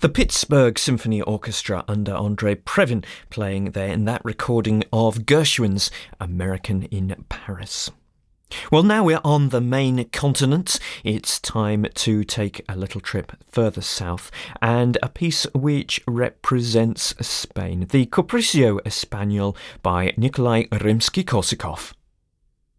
The Pittsburgh Symphony Orchestra under Andrei Previn playing there in that recording of Gershwin's American in Paris. Well, now we're on the main continent. It's time to take a little trip further south and a piece which represents Spain, the Capriccio Español by Nikolai Rimsky-Korsakov.